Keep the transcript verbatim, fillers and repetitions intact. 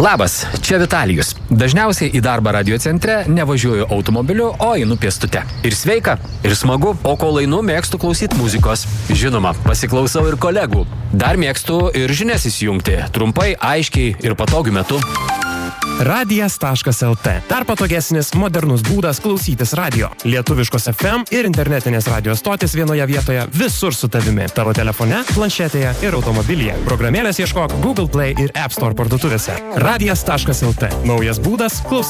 Labas, čia Vitalijus. Dažniausiai į darbą radio centre nevažiuoju automobiliu, o einu pėstute. Ir sveika, ir smagu, o kol einu mėgstu klausyti muzikos. Žinoma, pasiklausau ir kolegų. Dar mėgstu ir žinias įsijungti, trumpai, aiškiai ir patogiu metu. Radijas taškas el te. Dar patogesnis, modernus būdas klausytis radio. Lietuviškos ef em ir internetinės radio stotis vienoje vietoje, visur su tavimi. Tavo telefone, planšetėje ir automobilyje. Programėlės ieškok Google Play ir App Store parduotuvėse. Radijas taškas el te. Naujas būdas klausytis.